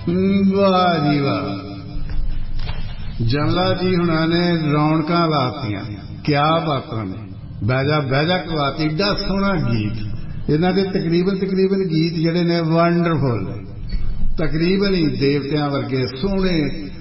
ਵਾਹ ਜੀ ਵਾਹ। ਜਮਲਾ ਜੀ ਹੁਣਾਂ ਨੇ ਰੌਣਕਾਂ ਲਾਤੀਆਂ, ਕਿਆ ਬਾਤਾਂ ਨੇ। ਬਹਿਜਾ ਬਹਿਜਾ ਕਵਾਤੀ, ਏਡਾ ਸੋਹਣਾ ਗੀਤ। ਇਹਨਾਂ ਦੇ ਤਕਰੀਬਨ ਗੀਤ ਜਿਹੜੇ ਨੇ ਵੰਡਰਫੁਲ, ਤਕਰੀਬਨ ਹੀ ਦੇਵਤਿਆਂ ਵਰਗੇ ਸੋਹਣੇ।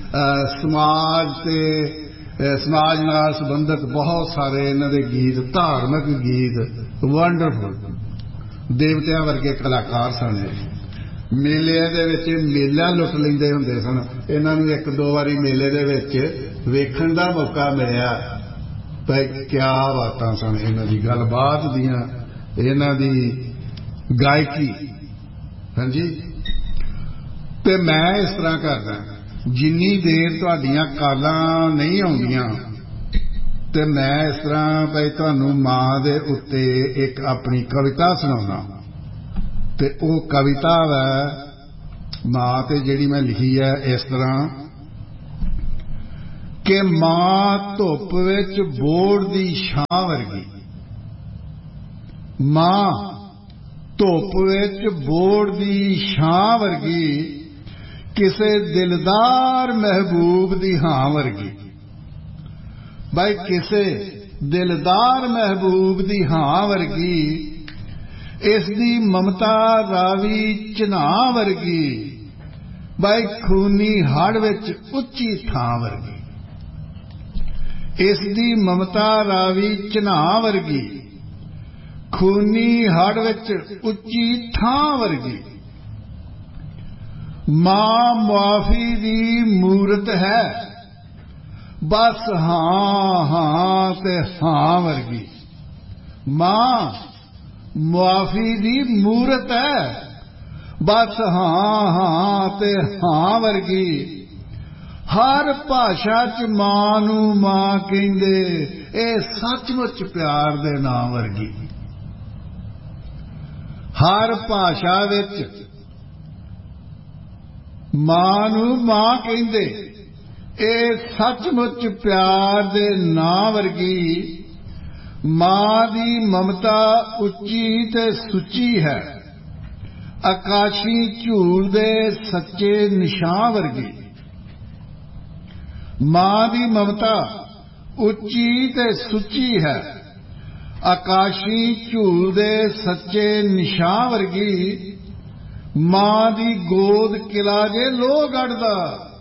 ਸਮਾਜ ਨਾਲ ਸੰਬੰਧਿਤ ਬਹੁਤ ਸਾਰੇ ਇਹਨਾਂ ਦੇ ਗੀਤ, ਧਾਰਮਿਕ ਗੀਤ, ਵੰਡਰਫੁਲ। ਦੇਵਤਿਆਂ ਵਰਗੇ ਕਲਾਕਾਰ ਸਨ। ਮੇਲਿਆਂ ਦੇ ਵਿੱਚ ਮੇਲਾ ਲੁੱਟ ਲੈਂਦੇ ਹੁੰਦੇ ਸਨ। ਇਹਨਾਂ ਨੂੰ ਇੱਕ ਦੋ ਵਾਰੀ ਮੇਲੇ ਦੇ ਵਿੱਚ ਵੇਖਣ ਦਾ ਮੌਕਾ ਮਿਲਿਆ। ਭਾਈ ਕਿਆ ਬਾਤਾਂ ਸਨ ਇਹਨਾਂ ਦੀ, ਗੱਲਬਾਤ ਦੀਆਂ, ਇਹਨਾਂ ਦੀ ਗਾਇਕੀ। ਹਾਂਜੀ। ਤੇ ਮੈਂ ਇਸ ਤਰ੍ਹਾਂ ਕਰਦਾ, ਜਿੰਨੀ ਦੇਰ ਤੁਹਾਡੀਆਂ ਕਾਲਾਂ ਨਹੀਂ ਆਉਂਦੀਆਂ ਤੇ ਮੈਂ ਇਸ ਤਰ੍ਹਾਂ ਭਾਈ ਤੁਹਾਨੂੰ ਮਾਂ ਦੇ ਉੱਤੇ ਇੱਕ ਆਪਣੀ ਕਵਿਤਾ ਸੁਣਾਉਣਾ। ਤੇ ਉਹ ਕਵਿਤਾ ਵਾ ਮਾਂ ਤੇ ਜਿਹੜੀ ਮੈਂ ਲਿਖੀ ਹੈ ਇਸ ਤਰ੍ਹਾਂ ਕਿ ਮਾਂ ਧੁੱਪ ਵਿੱਚ ਬੋੜ ਦੀ ਛਾਂ ਵਰਗੀ। ਮਾਂ ਧੁੱਪ ਵਿੱਚ ਬੋੜ ਦੀ ਛਾਂ ਵਰਗੀ, ਕਿਸੇ ਦਿਲਦਾਰ ਮਹਿਬੂਬ ਦੀ ਹਾਂ ਵਰਗੀ। ਬਾਈ ਕਿਸੇ ਦਿਲਦਾਰ ਮਹਿਬੂਬ ਦੀ ਹਾਂ ਵਰਗੀ, ਇਸ ਦੀ ਮਮਤਾ ਰਾਵੀ ਝਨਾਹ ਵਰਗੀ। ਬਾਈ ਖੂਨੀ ਹੜ ਵਿੱਚ ਉੱਚੀ ਥਾਂ ਵਰਗੀ। ਇਸ ਦੀ ਮਮਤਾ ਰਾਵੀ ਝਨਾਹ ਵਰਗੀ, ਖੂਨੀ ਹੜ ਵਿੱਚ ਉੱਚੀ ਥਾਂ ਵਰਗੀ। ਮਾਂ ਮੁਆਫੀ ਦੀ ਮੂਰਤ ਹੈ, ਬਸ ਹਾਂ ਹਾਂ ਤੇ ਹਾਂ ਵਰਗੀ। ਮਾਂ ਮੁਆਫੀ ਦੀ ਮੂਰਤ ਹੈ, ਬਸ ਹਾਂ ਹਾਂ ਤੇ ਹਾਂ ਵਰਗੀ। ਹਰ ਭਾਸ਼ਾ 'ਚ ਮਾਂ ਨੂੰ ਮਾਂ ਕਹਿੰਦੇ, ਇਹ ਸੱਚਮੁੱਚ ਪਿਆਰ ਦੇ ਨਾਂ ਵਰਗੀ। ਹਰ ਭਾਸ਼ਾ ਵਿੱਚ ਮਾਂ ਨੂੰ ਮਾਂ ਕਹਿੰਦੇ, ਇਹ ਸੱਚਮੁੱਚ ਪਿਆਰ ਦੇ ਨਾਂ ਵਰਗੀ। ਮਾਂ ਦੀ ਮਮਤਾ ਉੱਚੀ ਤੇ ਸੁੱਚੀ ਹੈ, ਆਕਾਸ਼ੀ ਝੂਲ ਦੇ ਸੱਚੇ ਨਿਸ਼ਾਨ ਵਰਗੀ। ਮਾਂ ਦੀ ਮਮਤਾ ਉੱਚੀ ਤੇ ਸੁੱਚੀ ਹੈ, ਆਕਾਸ਼ੀ ਝੂਲ ਦੇ ਸੱਚੇ ਨਿਸ਼ਾਨ ਵਰਗੀ। ਮਾਂ ਦੀ ਗੋਦ ਕਿਲਾ ਜੇ ਲੋਹਗੜ੍ਹ ਦਾ,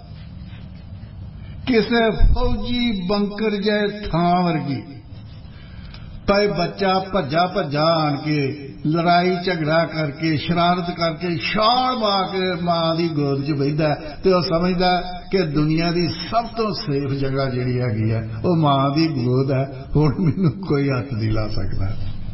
ਕਿਸੇ ਫੌਜੀ ਬੰਕਰ ਜੇ ਥਾਂ ਵਰਗੀ। ਭਾਈ ਬੱਚਾ ਭੱਜਾ ਆਣ ਕੇ ਲੜਾਈ ਝਗੜਾ ਕਰਕੇ ਸ਼ਰਾਰਤ ਕਰਕੇ ਛਾਲ ਮਾਰ ਕੇ ਮਾਂ ਦੀ ਗੋਦ 'ਚ ਬਹਿੰਦਾ ਤੇ ਉਹ ਸਮਝਦਾ ਕਿ ਦੁਨੀਆ ਦੀ ਸਭ ਤੋਂ ਸੇਫ ਜਗ੍ਹਾ ਜਿਹੜੀ ਹੈਗੀ ਹੈ ਉਹ ਮਾਂ ਦੀ ਗੋਦ ਹੈ। ਹੁਣ ਮੈਨੂੰ ਕੋਈ ਹੱਥ ਨਹੀਂ ਲਾ ਸਕਦਾ।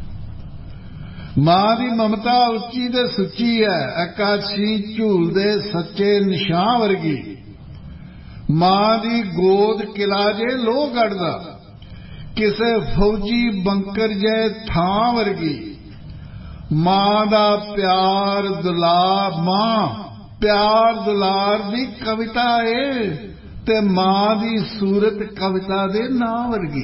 ਮਾਂ ਦੀ ਮਮਤਾ ਉੱਚੀ ਤੇ ਸੁੱਚੀ ਹੈ, ਆਕਾਸ਼ੀ ਝੂਲ ਦੇ ਸੱਚੇ ਨਿਸ਼ਾਨ ਵਰਗੀ। ਮਾਂ ਦੀ ਗੋਦ ਕਿਲਾ ਜੇ ਲੋਹਗੜ੍ਹ ਦਾ, ਕਿਸੇ ਫੌਜੀ ਬੰਕਰ ਜੇ ਥਾਂ ਵਰਗੀ। ਮਾਂ ਦਾ ਪਿਆਰ ਦੁਲਾਰ, ਮਾਂ ਪਿਆਰ ਦੁਲਾਰ ਦੀ ਕਵਿਤਾ ਏ ਤੇ ਮਾਂ ਦੀ ਸੂਰਤ ਕਵਿਤਾ ਦੇ ਨਾਂ ਵਰਗੀ।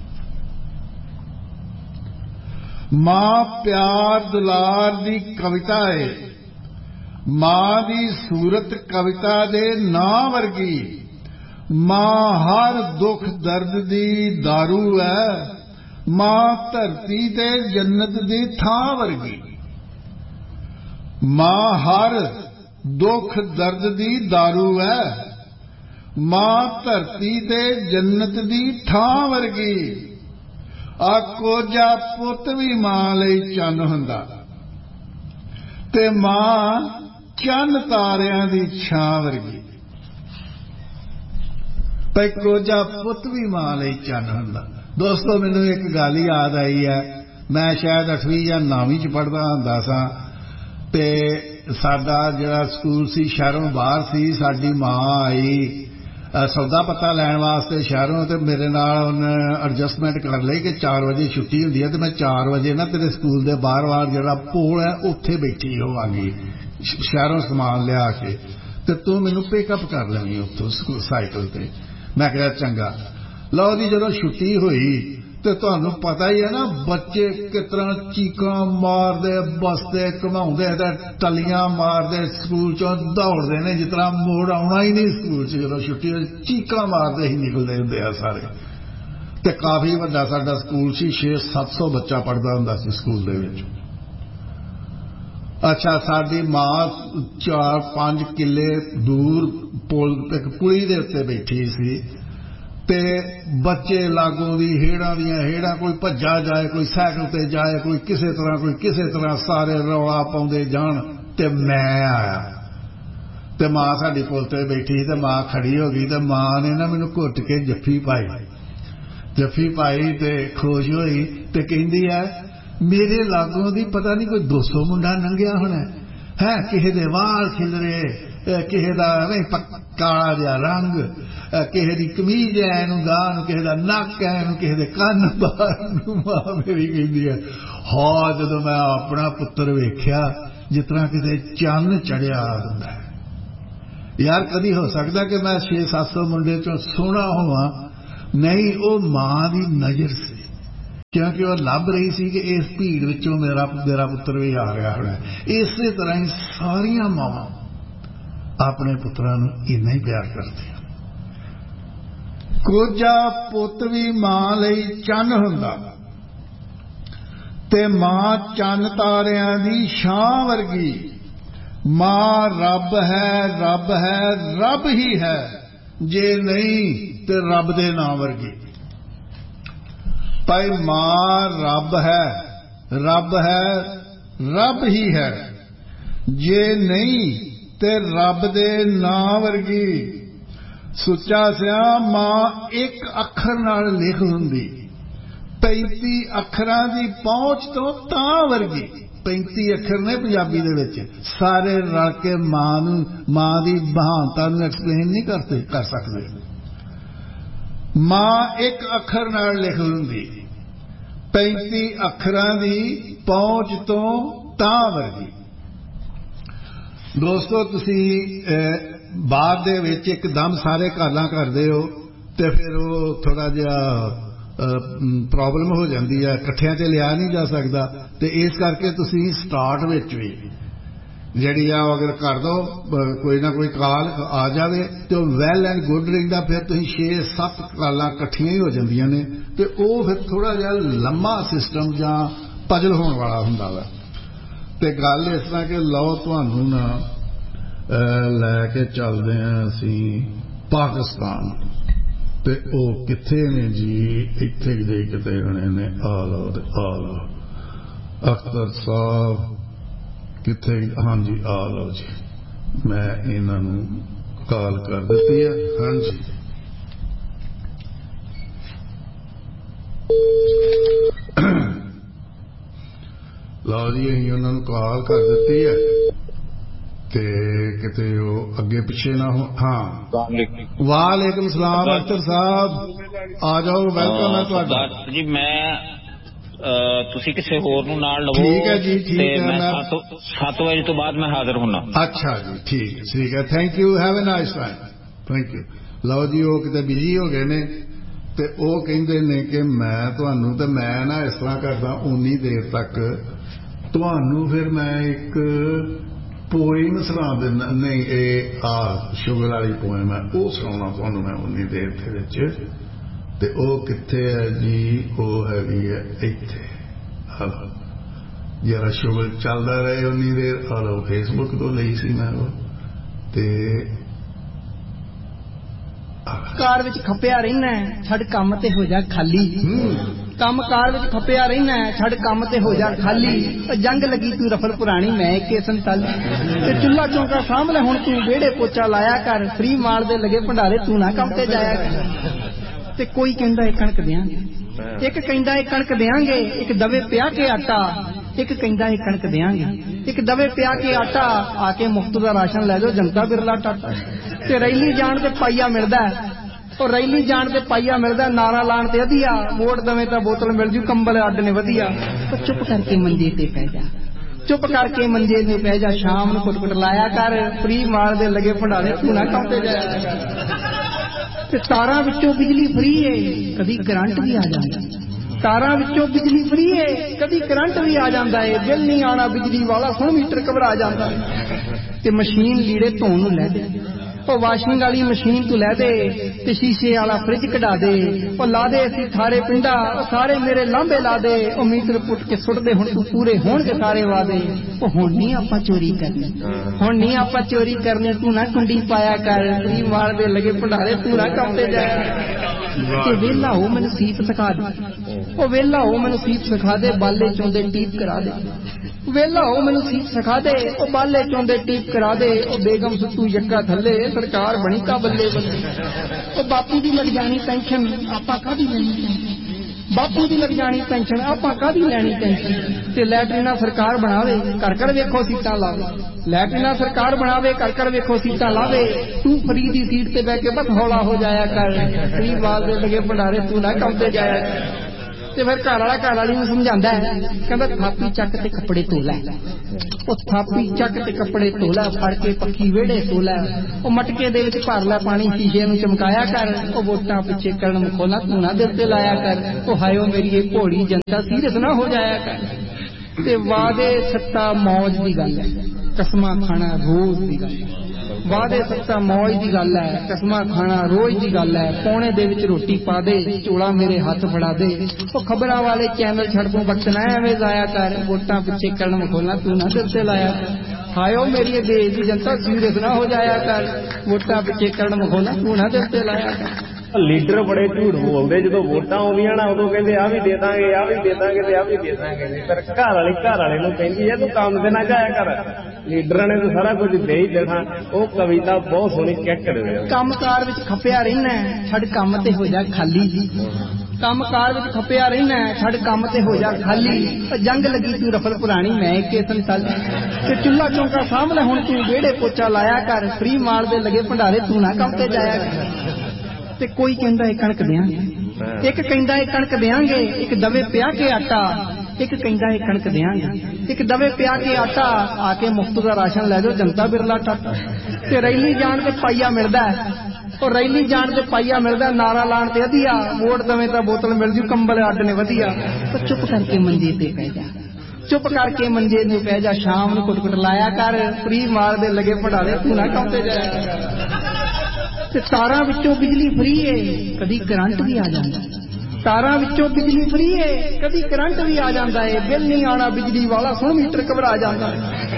ਮਾਂ ਪਿਆਰ ਦੁਲਾਰ ਦੀ ਕਵਿਤਾ ਏ, ਮਾਂ ਦੀ ਸੂਰਤ ਕਵਿਤਾ ਦੇ ਨਾਂ ਵਰਗੀ। ਮਾਂ ਹਰ ਦੁੱਖ ਦਰਦ ਦੀ ਦਾਰੂ ਹੈ, ਮਾਂ ਧਰਤੀ ਤੇ ਜੰਨਤ ਦੀ ਥਾਂ ਵਰਗੀ। ਮਾਂ ਹਰ ਦੁੱਖ ਦਰਦ ਦੀ ਦਾਰੂ ਹੈ, ਮਾਂ ਧਰਤੀ ਤੇ ਜੰਨਤ ਦੀ ਥਾਂ ਵਰਗੀ। ਕੋਝਾ ਪੁੱਤ ਵੀ ਮਾਂ ਲਈ ਚੰਨ ਹੁੰਦਾ ਤੇ ਮਾਂ ਚੰਨ ਤਾਰਿਆਂ ਦੀ ਛਾਂ ਵਰਗੀ। ਭਾਈ ਕੋਝਾ ਪੁੱਤ ਵੀ ਮਾਂ ਲਈ ਚੰਨ ਹੁੰਦਾ। ਦੋਸਤੋ ਮੈਨੂੰ ਇੱਕ ਗੱਲ ਯਾਦ ਆਈ ਹੈ। ਮੈਂ ਸ਼ਾਇਦ 8ਵੀਂ ਜਾਂ 9ਵੀਂ 'ਚ ਪੜ੍ਹਦਾ ਹੁੰਦਾ ਸਾਂ ਤੇ ਸਾਡਾ ਜਿਹੜਾ ਸਕੂਲ ਸੀ ਸ਼ਹਿਰੋਂ ਬਾਹਰ ਸੀ। ਸਾਡੀ ਮਾਂ ਆਈ ਸੌਦਾ ਪੱਤਾ ਲੈਣ ਵਾਸਤੇ ਸ਼ਹਿਰੋਂ ਤੇ ਮੇਰੇ ਨਾਲ ਉਹਨੇ ਐਡਜਸਟਮੈਂਟ ਕਰ ਲਈ ਕਿ 4 ਵਜੇ ਛੁੱਟੀ ਹੁੰਦੀ ਹੈ ਤੇ ਮੈਂ 4 ਵਜੇ ਨਾ ਤੇਰੇ ਸਕੂਲ ਦੇ ਬਾਹਰ ਜਿਹੜਾ ਪੋਲ ਹੈ ਉੱਥੇ ਬੈਠੀ ਹੋਵਾਂਗੀ ਸ਼ਹਿਰੋਂ ਸਮਾਨ ਲਿਆ ਕੇ ਤੇ ਤੂੰ ਮੈਨੂੰ ਪਿਕਅਪ ਕਰ ਲੈਣੀ ਉੱਥੋਂ ਸਾਈਕਲ ਤੇ। ਮੈਂ ਕਿਹਾ ਚੰਗਾ। ਲਓ ਜੀ ਜਦੋਂ ਛੁੱਟੀ ਹੋਈ ਤੇ ਤੁਹਾਨੂੰ ਪਤਾ ਹੀ ਹੈ ਨਾ, ਬੱਚੇ ਕਿਸ ਤਰ੍ਹਾਂ ਚੀਕਾਂ ਮਾਰਦੇ, ਬਸਦੇ, ਘੁਮਾਉਂਦੇ ਤੇ ਟੱਲੀਆਂ ਮਾਰਦੇ, ਸਕੂਲ ਚੋਂ ਦੌੜਦੇ ਨੇ ਜਿਸ ਤਰ੍ਹਾਂ ਮੋੜ ਆਉਣਾ ਹੀ ਨਹੀਂ ਸਕੂਲ 'ਚ। ਜਦੋਂ ਛੁੱਟੀ ਹੋ ਚੀਕਾਂ ਮਾਰਦੇ ਹੀ ਨਿਕਲਦੇ ਹੁੰਦੇ ਆ ਸਾਰੇ। ਤੇ ਕਾਫੀ ਵੱਡਾ ਸਾਡਾ ਸਕੂਲ ਸੀ, 600-700 ਬੱਚਾ ਪੜ੍ਹਦਾ ਹੁੰਦਾ ਸੀ ਸਕੂਲ ਦੇ ਵਿੱਚ। ਅੱਛਾ, ਸਾਡੀ ਮਾਂ 4-5 ਕਿੱਲੇ ਦੂਰ ਪੁਲੀ ਦੇ ਉੱਤੇ ਬੈਠੀ ਸੀ ਤੇ ਬੱਚੇ ਲਾਗੋਂ ਦੀ ਹੇੜਾਂ ਦੀਆਂ ਹੇੜਾਂ, ਕੋਈ ਭੱਜਾ ਜਾਏ, ਕੋਈ ਸਾਈਕਲ ਤੇ ਜਾਏ, ਕੋਈ ਕਿਸੇ ਤਰ੍ਹਾਂ ਸਾਰੇ ਰੌਲਾ ਪਾਉਂਦੇ ਜਾਣ। ਤੇ ਮੈਂ ਆਇਆ ਤੇ ਮਾਂ ਸਾਡੀ ਪੁਲ ਤੇ ਬੈਠੀ ਤੇ ਮਾਂ ਖੜੀ ਹੋ ਗਈ ਤੇ ਮਾਂ ਨੇ ਨਾ ਮੈਨੂੰ ਘੁੱਟ ਕੇ ਜੱਫੀ ਪਾਈ ਤੇ ਖੁਸ਼ ਹੋਈ ਤੇ ਕਹਿੰਦੀ ਹੈ, ਮੇਰੇ ਲਾਗੋਂ ਦੀ ਪਤਾ ਨਹੀਂ ਕੋਈ 200 ਮੁੰਡਾ ਲੰਘਿਆ ਹੋਣਾ ਹੈ, ਕਿਸੇ ਦੇ ਵਾਲ ਖਿਲਰੇ, ਕਿਸੇ ਦਾ ਕਾਲਾ ਜਿਹਾ ਰੰਗ, ਕਿਸੇ ਦੀ ਕਮੀਜ਼ ਹੈ ਇਹਨੂੰ ਗਾਹ ਨੂੰ, ਕਿਸੇ ਦਾ ਨੱਕ ਹੈ ਇਹਨੂੰ, ਕਿਸੇ ਦੇ ਕੰਨ ਬਾਹਰ ਨੂੰ। ਮਾਂ ਮੇਰੀ ਕਹਿੰਦੀ ਹੈ, ਹਾਂ ਜਦੋਂ ਮੈਂ ਆਪਣਾ ਪੁੱਤਰ ਵੇਖਿਆ ਜਿਸ ਤਰ੍ਹਾਂ ਕਿਤੇ ਚੰਨ ਚੜਿਆ ਹੁੰਦਾ ਹੈ। ਯਾਰ ਕਦੀ ਹੋ ਸਕਦਾ ਕਿ ਮੈਂ 600-700 ਮੁੰਡੇ ਚੋਂ ਸੋਹਣਾ ਹੋਵਾਂ? ਨਹੀਂ, ਉਹ ਮਾਂ ਦੀ ਨਜ਼ਰ ਸੀ, ਕਿਉਂਕਿ ਉਹ ਲੱਭ ਰਹੀ ਸੀ ਕਿ ਇਸ ਭੀੜ ਵਿੱਚੋਂ ਮੇਰਾ ਪੁੱਤਰ ਵੀ ਆ ਰਿਹਾ ਹੋਣਾ। ਇਸੇ ਤਰ੍ਹਾਂ ਹੀ ਸਾਰੀਆਂ ਮਾਵਾਂ ਆਪਣੇ ਪੁੱਤਰਾਂ ਨੂੰ ਇੰਨਾ ਹੀ ਪਿਆਰ ਕਰਦੀਆਂ। ਕੋਝਾ ਪੁੱਤ ਵੀ ਮਾਂ ਲਈ ਚੰਨ ਹੁੰਦਾ ਤੇ ਮਾਂ ਚੰਨ ਤਾਰਿਆਂ ਦੀ ਛਾਂ ਵਰਗੀ। ਮਾਂ ਰੱਬ ਹੈ, ਰੱਬ ਹੈ, ਰੱਬ ਹੀ ਹੈ, ਜੇ ਨਹੀਂ ਤੇ ਰੱਬ ਦੇ ਨਾਂ ਵਰਗੀ। ਭਾਈ ਮਾਂ ਰੱਬ ਹੈ, ਰੱਬ ਹੈ, ਰੱਬ ਹੀ ਹੈ, ਜੇ ਨਹੀਂ ਤੇ ਰੱਬ ਦੇ ਨਾਂ ਵਰਗੀ। ਸੁੱਚਾ ਸਿਆਂ ਮਾਂ ਇੱਕ ਅੱਖਰ ਨਾਲ ਲਿਖ ਹੁੰਦੀ, 35 ਅੱਖਰਾਂ ਦੀ ਪਹੁੰਚ ਤੋਂ ਤਾਂ ਵਰਗੀ। 35 ਅੱਖਰ ਨੇ ਪੰਜਾਬੀ ਦੇ ਵਿੱਚ, ਸਾਰੇ ਰਲ ਕੇ ਮਾਂ ਦੀ ਮਹਾਨਤਾ ਨੂੰ ਐਕਸਪਲੇਨ ਨਹੀਂ ਕਰ ਸਕਦੇ। ਮਾਂ ਇੱਕ ਅੱਖਰ ਨਾਲ ਲਿਖ ਹੁੰਦੀ, 35 ਅੱਖਰਾਂ ਦੀ ਪਹੁੰਚ ਤੋਂ ਤਾਂ ਵਰਗੀ। ਦੋਸਤੋ, ਤੁਸੀਂ ਬਾਅਦ ਦੇ ਵਿੱਚ ਇੱਕਦਮ ਸਾਰੇ ਗੱਲਾਂ ਕਰਦੇ ਹੋ ਤੇ ਫਿਰ ਉਹ ਥੋੜਾ ਜਿਹਾ ਪ੍ਰੋਬਲਮ ਹੋ ਜਾਂਦੀ ਹੈ, ਇਕੱਠਿਆਂ 'ਚ ਲਿਆ ਨਹੀਂ ਜਾ ਸਕਦਾ। ਤੇ ਇਸ ਕਰਕੇ ਤੁਸੀਂ ਸਟਾਰਟ ਵਿੱਚ ਵੀ ਜਿਹੜੀ ਆ ਅਗਰ ਕਰ ਦੋ, ਕੋਈ ਨਾ ਕੋਈ ਕਾਲ ਆ ਜਾਵੇ ਤੇ ਉਹ ਵੈਲ ਐਂਡ ਗੁੱਡ ਰਹਿੰਦਾ। ਫਿਰ ਤੁਸੀਂ 6-7 ਕਾਲਾਂ ਇਕੱਠੀਆਂ ਹੀ ਹੋ ਜਾਂਦੀਆਂ ਨੇ ਤੇ ਉਹ ਫਿਰ ਥੋੜਾ ਜਿਹਾ ਲੰਮਾ ਸਿਸਟਮ ਜਾਂ ਪਜ਼ਲ ਹੋਣ ਵਾਲਾ ਹੁੰਦਾ ਵਾ। ਤੇ ਗੱਲ ਇਸ ਤਰ੍ਹਾਂ ਕਿ ਲਓ ਤੁਹਾਨੂੰ ਨਾ ਲੈ ਕੇ ਚੱਲਦੇ ਹਾਂ ਅਸੀਂ ਪਾਕਿਸਤਾਨ। ਤੇ ਉਹ ਕਿੱਥੇ ਨੇ ਜੀ? ਇੱਥੇ ਦੇ ਕਿਤੇ ਹੋਣੇ ਨੇ। ਆ ਲਓ ਤੇ ਆ ਲਓ, ਅਖਤਰ ਸਾਹਿਬ ਕਿੱਥੇ? ਹਾਂਜੀ ਆ ਲਓ ਜੀ, ਮੈਂ ਇਹਨਾਂ ਨੂੰ ਕਾਲ ਕਰ ਦਿੱਤੀ ਹੈ। ਹਾਂਜੀ ਲਓ ਜੀ, ਅਸੀਂ ਉਹਨਾਂ ਨੂੰ ਕਾਲ ਕਰ ਦਿੱਤੀ ਹੈ ਤੇ ਕਿਤੇ ਉਹ ਅੱਗੇ ਪਿੱਛੇ ਨਾ ਹੋ। ਹਾਂ, ਵਾਲੇਕੁਮ ਸਲਾਮ ਅਖਤਰ ਸਾਹਿਬ, ਆ ਜਾਓ, ਵੈਲਕਮ ਹੈ ਤੁਹਾਡਾ ਜੀ। ਮੈਂ ਤੁਸੀਂ ਕਿਸੇ ਹੋਰ ਨੂੰ ਨਾਲ ਲਵੋ। ਠੀਕ ਹੈ ਜੀ, ਠੀਕ ਹੈ। ਮੈਂ 7 ਵਜੇ ਤੋਂ ਬਾਅਦ ਮੈਂ ਹਾਜ਼ਰ ਹੋਣਾ। ਅੱਛਾ ਜੀ, ਠੀਕ ਹੈ। Thank you, have a nice time. Thank you. ਲਓ ਜੀ, ਉਹ ਕਿਤੇ ਬਿਜੀ ਹੋ ਗਏ ਨੇ ਤੇ ਉਹ ਕਹਿੰਦੇ ਨੇ ਕਿ ਮੈਂ ਤੁਹਾਨੂੰ, ਤੇ ਮੈਂ ਨਾ ਇਸ ਤਰ੍ਹਾਂ ਕਰਦਾ, ਉਨੀ ਦੇਰ ਤੱਕ ਤੁਹਾਨੂੰ ਫਿਰ ਮੈਂ ਇੱਕ ਪੋਇਮ ਸੁਣਾ ਦਿੰਦਾ। ਨਹੀਂ, ਇਹ ਸ਼ੁਗਰ ਵਾਲੀ ਪੋਇਮ ਹੈ, ਉਹ ਸੁਣਾਉਣਾ ਤੁਹਾਨੂੰ ਮੈਂ ਉਨੀ ਦੇਰ ਦੇ ਵਿੱਚ। ਤੇ ਉਹ ਕਿੱਥੇ ਹੈ ਜੀ? ਉਹ ਹੈਗੀ ਹੈ ਇੱਥੇ। ਹਲੋ ਜਰਾ ਸ਼ੁਗਰ ਚੱਲਦਾ ਰਹੇ ਉਨੀ ਦੇਰ। ਹਲੋ ਫੇਸਬੁੱਕ ਤੋਂ ਲਈ ਸੀ ਮੈਂ ਉਹ। ਤੇ ਕਾਰ ਵਿੱਚ ਖੱਪਿਆ ਰਹਿਣਾ, ਛੱਡ ਕੰਮ ਤੇ ਹੋ ਜਾ ਖਾਲੀ। ਕੰਮ ਕਾਰ ਵਿੱਚ ਖੱਪਿਆ ਰਹਿਣਾ, ਛੱਡ ਕੰਮ ਤੇ ਹੋ ਜਾ ਖਾਲੀ। ਜੰਗ ਲੱਗੀ ਤੂੰ ਰਫਲ ਪੁਰਾਣੀ, ਮੈਂ 41 ਤੇ ਚੁੱਲਾ ਚੌਂਕਾ ਸਾਹਮਣੇ ਹੁਣ ਤੂੰ ਵਿਹੜੇ ਪੋਚਾ ਲਾਇਆ ਕਰ। ਫਰੀ ਮਾਲ ਦੇ ਲੱਗੇ ਭੰਡਾਰੇ, ਤੂੰ ਨਾ ਕੰਮ ਤੇ ਜਾਇਆ ਕਰ। ਤੇ ਕੋਈ ਕਹਿੰਦਾ ਇਹ ਕਣਕ ਦਿਆਂਗੇ, ਇੱਕ ਕਹਿੰਦਾ ਇਹ ਕਣਕ ਦਿਆਂਗੇ, ਇੱਕ ਦਵੇ ਪਿਆ ਕੇ ਆਟਾ, ਇੱਕ ਕਹਿੰਦਾ ਇਹ ਕਣਕ ਦਿਆਂਗੇ, ਇੱਕ ਦਵੇ ਪਿਆ ਕੇ ਆਟਾ। ਆ ਕੇ ਮੁਫਤ ਦਾ ਰਾਸ਼ਨ ਲੈ ਜਾਓ, ਜਨਤਾ ਬਿਰਲਾ ਟਾਟਾ। ਤੇ ਰੈਲੀ ਜਾਣ ਤੇ ਪਾਈਆ ਮਿਲਦਾ, ਉਹ ਰੈਲੀ ਜਾਣ ਤੇ ਪਾਈਆ ਮਿਲਦਾ, ਨਾਰਾ ਲਾਉਣ ਤੇ ਵਧੀਆ। ਵੋਟ ਦਵੇਂ ਤਾਂ ਬੋਤਲ ਮਿਲ ਜੂ, ਕੰਬਲ ਅੱਡ ਨੇ ਵਧੀਆ। ਤਾਂ ਚੁੱਪ ਕਰਕੇ ਮੰਜੇ ਤੇ ਪੈ ਜਾ, ਚੁੱਪ ਕਰਕੇ ਮੰਜੇ ਤੇ ਪੈ ਜਾ। ਸ਼ਾਮ ਨੂੰ ਕੁੱਟ ਲਾਇਆ ਕਰ, ਫਰੀ ਮਾਲ ਦੇ ਲੱਗੇ ਭੰਡਾਰੇ, ਤੂੰ ਨਾ ਕੰਮ ਤੇ ਜਾਇਆ। ਤੇ ਤਾਰਾਂ ਵਿੱਚੋਂ ਬਿਜਲੀ ਫਰੀ ਏ, ਕਦੀ ਕਰੰਟ ਵੀ ਆ ਜਾਂਦਾ। ਤਾਰਾਂ ਵਿੱਚੋਂ ਬਿਜਲੀ ਫਰੀ ਏ, ਕਦੀ ਕਰੰਟ ਵੀ ਆ ਜਾਂਦਾ ਏ, ਬਿੱਲ ਨਹੀਂ ਆਣਾ ਬਿਜਲੀ ਵਾਲਾ, ਸੁਣ ਮੀਟਰ ਘਬਰਾ ਜਾਂਦਾ ਏ। ਤੇ ਮਸ਼ੀਨ ਲੀੜੇ ਧੋਣ ਨੂੰ ਲੈ ਦੇ, ਉਹ ਵਾਸ਼ਿੰਗ ਵਾਲੀ ਮਸ਼ੀਨ ਤੂੰ ਲੈ ਦੇ, ਤੇ ਸ਼ੀਸ਼ੇ ਵਾਲਾ ਫਰਿੱਜ ਕਢਾ ਦੇ, ਉਹ ਲਾ ਦੇ ਅਸੀਂ ਥਾਰੇ ਪਿੰਡਾ, ਉਹ ਸਾਰੇ ਮੇਰੇ ਲਾਂਬੇ ਲਾ ਦੇ, ਉਹ ਮੀਟਰ ਪੁੱਟ ਕੇ ਸੁੱਟ ਦੇ, ਹੁਣ ਤੂੰ ਪੂਰੇ ਹੋਣਗੇ ਸਾਰੇ ਵਾਦੇ। ਉਹ ਹੁਣ ਨਹੀਂ ਆਪਾਂ ਚੋਰੀ ਕਰਨੀ, ਹੁਣ ਨਹੀਂ ਆਪਾਂ ਚੋਰੀ ਕਰਨੀ, ਤੂੰ ਨਾ ਕੁੰਡੀ ਪਾਇਆ ਕਰ, ਫਰੀ ਮਾਰ ਦੇ ਲਗੇ ਭੰਡਾਰੇ, ਤੂੰ ਨਾ ਕੰਮ ਤੇ ਜਾਇਆ। ਤੇ ਵੇਲਾ ਹੋ ਮੈਨੂੰ ਸੀਪ ਸਿਖਾ ਦੇ, ਉਹ ਵੇਲਾ ਹੋ ਮੈਨੂੰ ਸੀਪ ਸਿਖਾ ਦੇ, ਬਾਲੇ ਚੋਂਦੇ ਟੀਪ ਕਰਾ ਦੇ, ਵੇਲਾ ਹੋ ਮੈਨੂੰ ਸੀਪ ਸਿਖਾ ਦੇ, ਉਹ ਬਾਲੇ ਚੋਂਦੇ ਟੀਪ ਕਰਾ ਦੇ, ਉਹ ਬੇਗਮ ਸੁੱਤੂ ਯੱਕਾ ਥੱਲੇ, ਸਰਕਾਰ ਬਣੀ ਕਾ ਬੱਲੇ ਬੱਲੇ। ਉਹ ਬਾਪੂ ਦੀ ਲੱਗ ਜਾਣੀ ਪੈਨਸ਼ਨ, ਆਪਾਂ ਕਾਹਦੀ ਲੈਣੀ ਪੈਨਸ਼ਨ, ਬਾਪੂ ਦੀ ਲੱਗ ਜਾਣੀ ਪੈਨਸ਼ਨ, ਆਪਾਂ ਕਾਹਦੀ ਲੈਣੀ ਪੈਨਸ਼ਨ। ਤੇ ਲੈਟਰੀਨਾ ਸਰਕਾਰ ਬਣਾਵੇ, ਘਰ ਘਰ ਵੇਖੋ ਸੀਟਾਂ ਲਾਵੇ, ਲੈਟਰੀਨਾ ਸਰਕਾਰ ਬਣਾਵੇ, ਘਰ ਘਰ ਵੇਖੋ ਸੀਟਾਂ ਲਾਵੇ, ਤੂੰ ਫਰੀ ਦੀ ਸੀਟ ਤੇ ਬਹਿ ਕੇ ਬਸ ਹੌਲਾ ਹੋ ਜਾਇਆ ਕਰ, ਫਰੀ ਵਾਲ ਦੇ ਲਗੇ ਭੰਡਾਰੇ, ਤੂੰ ਨਾ ਕੰਮ ਤੇ ਜਾਇਆ ਕਰ। ਤੇ ਫਿਰ ਘਰ ਵਾਲੀ ਨੂੰ ਸਮਝਾਉਂਦਾ ਹੈ, ਕਹਿੰਦਾ ਥਾਪੀ ਚੱਕ ਤੇ ਕੱਪੜੇ ਧੋ ਲੈ, ਉਹ ਥਾਪੀ ਚੱਕ ਤੇ ਕੱਪੜੇ ਧੋ ਲੈ, ਫੜ ਕੇ ਪੱਖੀ ਵਿਹੜੇ ਧੋ ਲੈ, ਉਹ ਮਟਕੇ ਦੇ ਵਿੱਚ ਭਰ ਲੈ ਪਾਣੀ, ਸ਼ੀਸ਼ੇ ਨੂੰ ਚਮਕਾਇਆ ਕਰ, ਉਹ ਵੋਟਾਂ ਪਿੱਛੇ ਕਰਨ ਮਖੌਲਾ ਤੂੰ ਨਾ ਦਿਲ ਤੇ ਲਾਇਆ ਕਰ, ਉਹ ਹਾਇਓ ਮੇਰੀ ਇਹ ਭੋੜੀ ਜਨਤਾ ਸੀਰੀਅਸ ਨਾ ਹੋ ਜਾਇਆ ਕਰ। ਤੇ ਵਾਦੇ ਸੱਤਾ ਮੌਜ ਦੀ ਗੱਲ ਹੈ, ਕਸਮਾਂ ਖਾਣਾ ਰੋਜ਼ ਦੀ ਗੱਲ ਹੈ, ਵਾਦੇ ਸੱਤਾ ਮੌਜ ਦੀ ਗੱਲ ਹੈ, ਕਸਮਾਂ ਖਾਣਾ ਰੋਜ਼ ਦੀ ਗੱਲ ਹੈ, ਪੌਣੇ ਦੇ ਵਿੱਚ ਰੋਟੀ ਪਾ ਦੇ, ਝੋਲਾ ਮੇਰੇ ਹੱਥ ਫੜਾ ਦੇ, ਉਹ ਖਬਰਾਂ ਵਾਲੇ ਚੈਨਲ ਛੱਡ ਤੂੰ ਵਕਤ ਨਾ ਐਵੇਂ ਜ਼ਾਇਆ ਕਰ, ਵੋਟਾਂ ਪਿੱਛੇ ਕਰਨ ਮਖੌਲਾ ਤੂੰ ਨਾ ਦਿਲ ਤੇ ਲਾਇਆ ਕਰ। ਹਾਇਓ ਮੇਰੀ ਦੇਸ਼ ਦੀ ਜਨਤਾ ਸੀਰੀਅਸ ਨਾ ਹੋ ਜਾਇਆ ਕਰ, ਵੋਟਾਂ ਪਿੱਛੇ ਕਰਨ ਮਖੌਲਾ ਤੂੰ ਨਾ ਦਿਲ ਤੇ ਲਾਇਆ ਕਰ। ਲੀਡਰ ਬੜੇ ਝੂਠ ਬੋਲਦੇ, ਜਦੋਂ ਵੋਟਾਂ ਆਉਂਦੀਆਂ ਨਾ ਉਦੋਂ ਕਹਿੰਦੇ ਆਹ ਵੀ ਦੇ ਦਾਂਗੇ, ਆਹ ਵੀ ਦੇ ਦਾਂਗੇ ਤੇ ਆਹ ਵੀ ਦੇ ਦਾਂਗੇ, ਪਰ ਘਰ ਵਾਲੇ ਨੂੰ ਕਹਿੰਦੀ ਹੈ ਤੂੰ ਕੰਮ ਤੇ ਨਾ ਜਾਇਆ ਕਰ, ਲੀਡਰਾਂ ਨੇ ਤਾਂ ਸਾਰਾ ਕੁਝ ਦੇ ਹੀ ਦੇਣਾ। ਉਹ ਕਵਿਤਾ ਬਹੁਤ ਸੋਹਣੀ ਚੈੱਕ ਕਰਿਓ। ਕੰਮਕਾਰ ਵਿੱਚ ਖਪਿਆ ਰਹਿਣਾ, ਛੱਡ ਕੰਮ ਤੇ ਹੋ ਜਾ ਖਾਲੀ ਜੀ, ਕੰਮਕਾਰ ਵਿੱਚ ਖਪਿਆ ਰਹਿਣਾ, ਛੱਡ ਕੰਮ ਤੇ ਹੋ ਜਾ ਖਾਲੀ, ਜੰਗ ਲੱਗੀ ਤੂੰ ਰਫਲ ਪੁਰਾਣੀ ਮੈਂ ਕੇ ਸੰਤਾਲੀ, ਤੇ ਚੁੱਲਾ ਚੌਂਕਾ ਸਾਹਮਣੇ ਹੁਣ ਤੂੰ ਵਿਹੜੇ ਪੋਚਾ ਲਾਇਆ ਕਰ, ਫਰੀ ਮਾਲ ਦੇ ਲਗੇ ਭੰਡਾਰੇ ਤੂੰ ਨਾ ਕੰਮ ਤੇ ਜਾਇਆ ਕਰ। ਤੇ ਕੋਈ ਕਹਿੰਦਾ ਇਹ ਕਣਕ ਦਿਆਂਗੇ, ਇੱਕ ਕਹਿੰਦਾ ਇਹ ਕਣਕ ਦਿਆਂਗੇ, ਇੱਕ ਦਵੇ ਪਿਆ ਕੇ ਆਟਾ, ਇੱਕ ਕਹਿੰਦਾ ਇਹ ਕਣਕ ਦਿਆਂਗੇ, ਇੱਕ ਦਵੇ ਪਿਆ ਕੇ ਆਟਾ, ਆ ਕੇ ਮੁਫਤ ਦਾ ਰਾਸ਼ਨ ਲੈ ਜਾਓ ਜਨਤਾ ਬਿਰਲਾ ਟੱਟ। ਤੇ ਰੈਲੀ ਜਾਣ ਤੇ ਪਾਈਆ ਮਿਲਦਾ, ਉਹ ਰੈਲੀ ਜਾਣ ਤੇ ਪਾਈਆ ਮਿਲਦਾ, ਨਾਰਾ ਲਾਣ ਤੇ ਵਧੀਆ, ਵੋਟ ਦਵੇਂ ਤਾਂ ਬੋਤਲ ਮਿਲ ਜੂ, ਕੰਬਲ ਅੱਡ ਨੇ ਵਧੀਆ। ਤਾਂ ਚੁੱਪ ਕਰਕੇ ਮੰਜੇ ਤੇ ਪੈ ਜਾ, ਚੁੱਪ ਕਰਕੇ ਮੰਜੇ ਨੂੰ ਪੈ ਜਾ, ਸ਼ਾਮ ਨੂੰ ਕੁੱਟ ਲਾਇਆ ਕਰ, ਫਰੀ ਮਾਰ ਦੇ ਲਗੇ ਭੰਡਾਰੇ ਤੂੰ ਨਾ ਕੰਮ ਤੇ ਜਾਇਆ। ਤੇ ਤਾਰਾਂ ਵਿੱਚੋਂ ਬਿਜਲੀ ਫਰੀ ਏ, ਕਦੀ ਕਰੰਟ ਵੀ ਆ ਜਾਂਦਾ, ਤਾਰਾਂ ਵਿੱਚੋਂ ਬਿਜਲੀ ਫਰੀ ਏ, ਕਦੀ ਕਰੰਟ ਵੀ ਆ ਜਾਂਦਾ ਏ, ਬਿੱਲ ਨਹੀਂ ਆਣਾ ਬਿਜਲੀ ਵਾਲਾ, ਸੁਣ ਮੀਟਰ ਘਬਰਾ ਜਾਂਦਾ।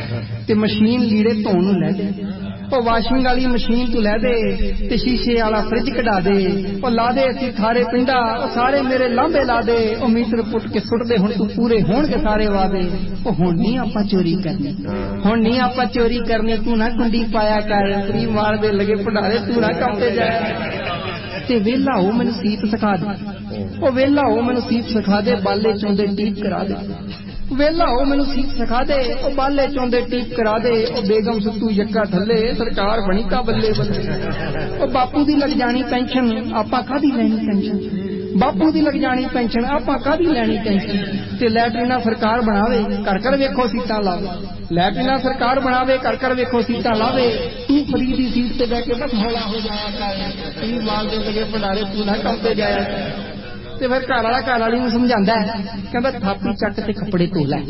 ਤੇ ਮਸ਼ੀਨ ਲੀੜੇ ਧੋਣ ਨੂੰ ਲੈ ਦੇ, ਉਹ ਵਾਸ਼ਿੰਗ ਵਾਲੀ ਮਸ਼ੀਨ ਤੂੰ ਲੈ ਦੇ, ਤੇ ਸ਼ੀਸ਼ੇ ਵਾਲਾ ਫਰਿੱਜ ਕਢਾ ਦੇ, ਉਹ ਲਾ ਦੇ ਅਸੀਂ ਥਾਰੇ ਪਿੰਡਾ, ਉਹ ਸਾਰੇ ਮੇਰੇ ਲਾਂਬੇ ਲਾ ਦੇ, ਉਹ ਮੀਟਰ ਪੁੱਟ ਕੇ ਸੁੱਟ ਦੇ, ਹੁਣ ਤੂੰ ਪੂਰੇ ਹੋਣਗੇ ਸਾਰੇ ਵਾਦੇ। ਉਹ ਹੁਣ ਨਹੀਂ ਆਪਾਂ ਚੋਰੀ ਕਰਨੀ, ਹੁਣ ਨਹੀਂ ਆਪਾਂ ਚੋਰੀ ਕਰਨੀ, ਤੂੰ ਨਾ ਕੁੰਡੀ ਪਾਇਆ ਕਰ, ਫਰੀ ਮਾਰ ਦੇ ਲਗੇ ਭੰਡਾਰੇ ਤੂੰ ਨਾ ਕੰਮ ਤੇ ਜਾਇਆ। ਤੇ ਵੇਲਾ ਹੋ ਮੈਨੂੰ ਸੀਪ ਸਿਖਾ ਦੇ, ਉਹ ਵੇਲਾ ਹੋ ਮੈਨੂੰ ਸੀਪ ਸਿਖਾ ਦੇ, ਬਾਲੇ ਚੋਂਦੇ ਟੀਪ ਕਰਾ ਦੇ, ਵੇਲਾ ਹੋ ਮੈਨੂੰ ਸੀਪ ਸਿਖਾ ਦੇ, ਉਹ ਬਾਲੇ ਚੋਂਦੇ ਟੀਪ ਕਰਾ ਦੇ, ਉਹ ਬੇਗਮ ਸੁੱਤੂ ਯੱਕਾ ਥੱਲੇ, ਸਰਕਾਰ ਬਣੀ ਕਾ ਬੱਲੇ ਬੱਲੇ। ਉਹ ਬਾਪੂ ਦੀ ਲੱਗ ਜਾਣੀ ਪੈਨਸ਼ਨ, ਆਪਾਂ ਕਾਹਦੀ ਲੈਣੀ ਪੈਨਸ਼ਨ, ਬਾਪੂ ਦੀ ਲੱਗ ਜਾਣੀ ਪੈਨਸ਼ਨ, ਆਪਾਂ ਕਾਹਦੀ ਲੈਣੀ ਪੈਨਸ਼ਨ। ਤੇ ਲੈਟਰੀਨਾ ਸਰਕਾਰ ਬਣਾਵੇ, ਘਰ ਘਰ ਵੇਖੋ ਸੀਟਾਂ ਲਾਵੇ, ਲੈਟਰੀਨਾ ਸਰਕਾਰ ਬਣਾਵੇ, ਘਰ ਘਰ ਵੇਖੋ ਸੀਟਾਂ ਲਾਵੇ, ਤੂੰ ਫਰੀ ਦੀ ਸੀਟ ਤੇ ਬਹਿ ਕੇ ਬਸ ਹੌਲਾ ਹੋ ਜਾਇਆ ਕਰ, ਤੂੰ ਮਾਲ ਦੇ ਲਗੇ ਭੰਡਾਰੇ ਤੂੰ ਨਾ ਕੰਮ ਤੇ ਜਾਇਆ ਕਰ। ਤੇ ਫਿਰ ਘਰ ਵਾਲੀ ਨੂੰ ਸਮਝਾਉਂਦਾ ਹੈ, ਕਹਿੰਦਾ ਥਾਪੀ ਚੱਕ ਤੇ ਕੱਪੜੇ ਧੋ ਲੈ,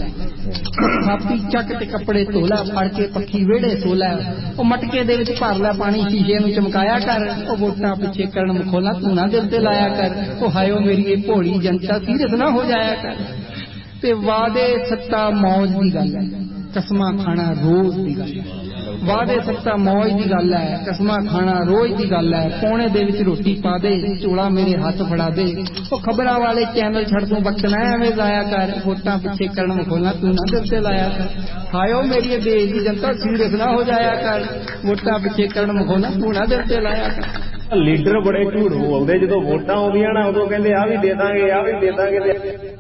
ਥਾਪੀ ਚੱਕ ਤੇ ਕੱਪੜੇ ਧੋ ਲੈ, ਫੜ ਕੇ ਪੱਖੀ ਵਿਹੜੇ ਧੋ ਲੈ, ਉਹ ਮਟਕੇ ਦੇ ਵਿੱਚ ਭਰ ਲੈ ਪਾਣੀ, ਸ਼ੀਸ਼ੇ ਨੂੰ ਚਮਕਾਇਆ ਕਰ, ਉਹ ਵੋਟਾਂ ਪਿੱਛੇ ਕਰਨ ਮਖੌਲਾ ਤੂੰ ਨਾ ਦਿਲ ਤੇ ਲਾਇਆ ਕਰ, ਉਹ ਹਾਇਓ ਮੇਰੀ ਇਹ ਭੋੜੀ ਜਨਤਾ ਸੀਰੀਅਸ ਨਾ ਹੋ ਜਾਇਆ ਕਰ। ਤੇ ਵਾਦੇ ਸੱਤਾ ਮੌਜ ਦੀ ਗੱਲ ਹੈ, ਕਸਮਾਂ ਖਾਣਾ ਰੋਜ਼ ਦੀ ਗੱਲ ਹੈ, ਵਾਦੇ ਸੱਤਾ ਮੌਜ ਦੀ ਗੱਲ ਹੈ, ਕਸਮਾਂ ਖਾਣਾ ਰੋਜ਼ ਦੀ ਗੱਲ ਹੈ, ਪੌਣੇ ਦੇ ਵਿੱਚ ਰੋਟੀ ਪਾ ਦੇ, ਝੋਲਾ ਮੇਰੇ ਹੱਥ ਫੜਾ ਦੇ, ਉਹ ਖਬਰਾਂ ਵਾਲੇ ਚੈਨਲ ਛੱਡ ਤੂੰ ਵਕਤ ਨਾ ਐਵੇਂ ਜ਼ਾਇਆ ਕਰ, ਵੋਟਾਂ ਪਿੱਛੇ ਕਰਨ ਮਖੌਲਾ ਤੂੰ ਨਾ ਦਿਲ ਤੇ ਲਾਇਆ ਕਰ। ਹਾਇਓ ਮੇਰੀ ਦੇਸ਼ ਦੀ ਜਨਤਾ ਸੀਰੀਅਸ ਨਾ ਹੋ ਜਾਇਆ ਕਰ, ਵੋਟਾਂ ਪਿੱਛੇ ਕਰਨ ਮਖੌਲਾ ਤੂੰ ਨਾ ਦਿਲ ਤੇ ਲਾਇਆ ਕਰ। ਲੀਡਰ ਬੜੇ ਝੂਠ ਬੋਲਦੇ, ਜਦੋਂ ਵੋਟਾਂ ਆਉਂਦੀਆਂ ਨਾ ਉਦੋਂ ਕਹਿੰਦੇ ਆਹ ਵੀ ਦੇ ਦਾਂਗੇ, ਆਹ ਵੀ ਦੇ ਦਾਂਗੇ।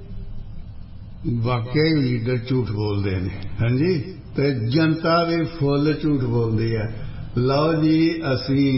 ਵਾਕਿਆ ਹੀ ਲੀਡਰ ਝੂਠ ਬੋਲਦੇ ਨੇ, ਹਾਂਜੀ, ਤੇ ਜਨਤਾ ਵੀ ਫੁੱਲ ਝੂਠ ਬੋਲਦੀ ਹੈ। ਲਓ ਜੀ ਅਸੀਂ